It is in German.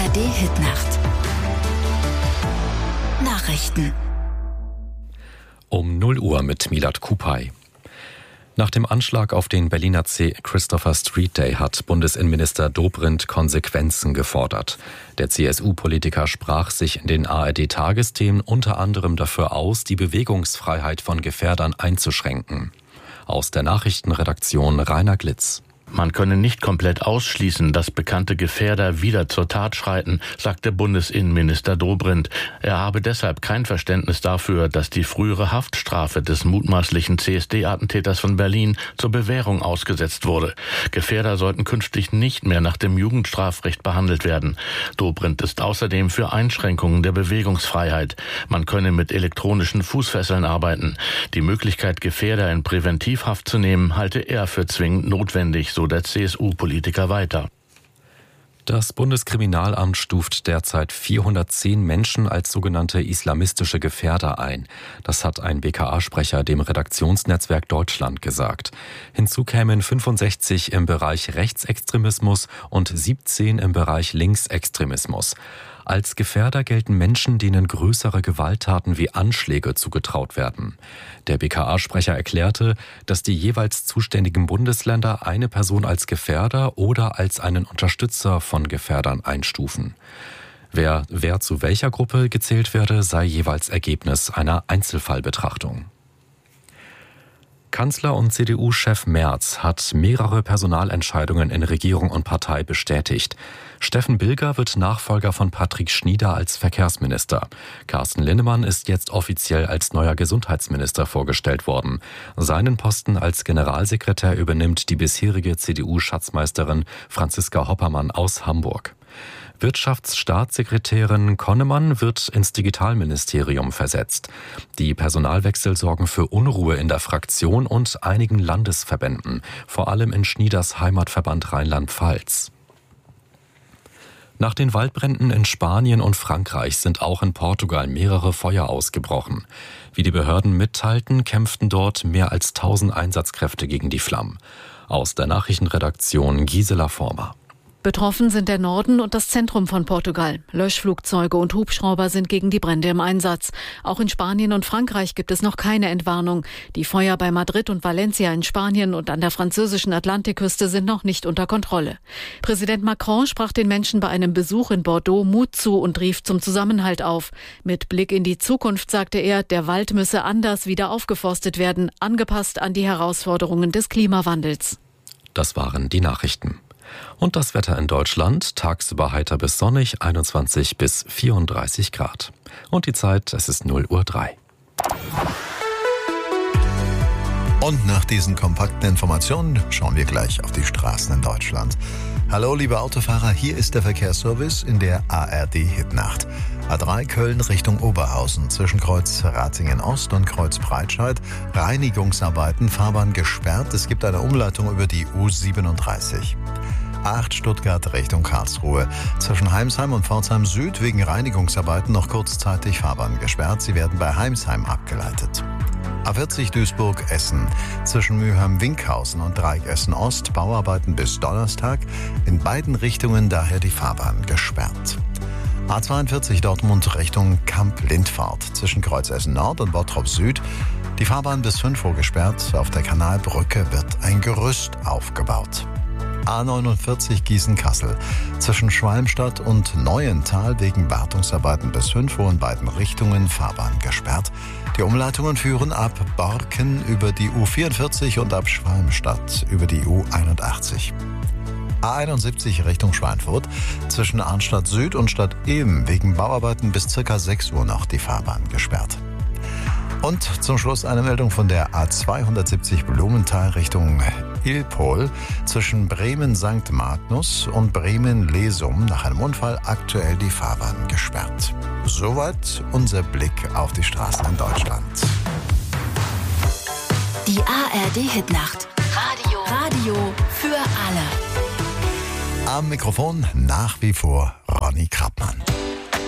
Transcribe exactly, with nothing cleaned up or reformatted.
R D-Hitnacht. Nachrichten. Um null Uhr mit Milad Kupay. Nach dem Anschlag auf den Berliner C. Christopher Street Day hat Bundesinnenminister Dobrindt Konsequenzen gefordert. Der C S U-Politiker sprach sich in den A R D-Tagesthemen unter anderem dafür aus, die Bewegungsfreiheit von Gefährdern einzuschränken. Aus der Nachrichtenredaktion Rainer Glitz. Man könne nicht komplett ausschließen, dass bekannte Gefährder wieder zur Tat schreiten, sagte Bundesinnenminister Dobrindt. Er habe deshalb kein Verständnis dafür, dass die frühere Haftstrafe des mutmaßlichen C S D-Attentäters von Berlin zur Bewährung ausgesetzt wurde. Gefährder sollten künftig nicht mehr nach dem Jugendstrafrecht behandelt werden. Dobrindt ist außerdem für Einschränkungen der Bewegungsfreiheit. Man könne mit elektronischen Fußfesseln arbeiten. Die Möglichkeit, Gefährder in Präventivhaft zu nehmen, halte er für zwingend notwendig, so der C S U-Politiker weiter. Das Bundeskriminalamt stuft derzeit vierhundertzehn Menschen als sogenannte islamistische Gefährder ein. Das hat ein B K A-Sprecher dem Redaktionsnetzwerk Deutschland gesagt. Hinzu kämen fünfundsechzig im Bereich Rechtsextremismus und siebzehn im Bereich Linksextremismus. Als Gefährder gelten Menschen, denen größere Gewalttaten wie Anschläge zugetraut werden. Der B K A-Sprecher erklärte, dass die jeweils zuständigen Bundesländer eine Person als Gefährder oder als einen Unterstützer von Gefährdern einstufen. Wer, wer zu welcher Gruppe gezählt werde, sei jeweils Ergebnis einer Einzelfallbetrachtung. Kanzler und C D U-Chef Merz hat mehrere Personalentscheidungen in Regierung und Partei bestätigt. Steffen Bilger wird Nachfolger von Patrick Schnieder als Verkehrsminister. Carsten Linnemann ist jetzt offiziell als neuer Gesundheitsminister vorgestellt worden. Seinen Posten als Generalsekretär übernimmt die bisherige C D U-Schatzmeisterin Franziska Hoppermann aus Hamburg. Wirtschaftsstaatssekretärin Konnemann wird ins Digitalministerium versetzt. Die Personalwechsel sorgen für Unruhe in der Fraktion und einigen Landesverbänden, vor allem in Schnieders Heimatverband Rheinland-Pfalz. Nach den Waldbränden in Spanien und Frankreich sind auch in Portugal mehrere Feuer ausgebrochen. Wie die Behörden mitteilten, kämpften dort mehr als tausend Einsatzkräfte gegen die Flammen. Aus der Nachrichtenredaktion Gisela Former. Betroffen sind der Norden und das Zentrum von Portugal. Löschflugzeuge und Hubschrauber sind gegen die Brände im Einsatz. Auch in Spanien und Frankreich gibt es noch keine Entwarnung. Die Feuer bei Madrid und Valencia in Spanien und an der französischen Atlantikküste sind noch nicht unter Kontrolle. Präsident Macron sprach den Menschen bei einem Besuch in Bordeaux Mut zu und rief zum Zusammenhalt auf. Mit Blick in die Zukunft sagte er, der Wald müsse anders wieder aufgeforstet werden, angepasst an die Herausforderungen des Klimawandels. Das waren die Nachrichten. Und das Wetter in Deutschland, tagsüber heiter bis sonnig, einundzwanzig bis vierunddreißig Grad. Und die Zeit, es ist null Uhr drei. Und nach diesen kompakten Informationen schauen wir gleich auf die Straßen in Deutschland. Hallo liebe Autofahrer, hier ist der Verkehrsservice in der A R D-Hitnacht. A drei Köln Richtung Oberhausen, zwischen Kreuz Ratzingen Ost und Kreuz Breitscheid. Reinigungsarbeiten, Fahrbahn gesperrt, es gibt eine Umleitung über die U siebenunddreißig. A acht Stuttgart Richtung Karlsruhe. Zwischen Heimsheim und Pforzheim Süd wegen Reinigungsarbeiten noch kurzzeitig Fahrbahn gesperrt. Sie werden bei Heimsheim abgeleitet. A vierzig Duisburg Essen. Zwischen Mülheim-Winkhausen und Dreieck Essen Ost Bauarbeiten bis Donnerstag. In beiden Richtungen daher die Fahrbahn gesperrt. A zweiundvierzig Dortmund Richtung Kamp-Lindfahrt. Zwischen Kreuz Essen Nord und Bottrop Süd. Die Fahrbahn bis fünf Uhr gesperrt. Auf der Kanalbrücke wird ein Gerüst aufgebaut. A neunundvierzig Gießen-Kassel. Zwischen Schwalmstadt und Neuental wegen Wartungsarbeiten bis fünf Uhr in beiden Richtungen Fahrbahn gesperrt. Die Umleitungen führen ab Borken über die U vierundvierzig und ab Schwalmstadt über die U einundachtzig. A einundsiebzig Richtung Schweinfurt. Zwischen Arnstadt Süd und Stadt Ilm wegen Bauarbeiten bis ca. sechs Uhr noch die Fahrbahn gesperrt. Und zum Schluss eine Meldung von der A zweihundertsiebzig Blumenthal Richtung Ilpol. Zwischen Bremen-Sankt Magnus und Bremen-Lesum nach einem Unfall aktuell die Fahrbahn gesperrt. Soweit unser Blick auf die Straßen in Deutschland. Die A R D-Hitnacht. Radio. Radio für alle. Am Mikrofon nach wie vor Ronny Krappmann.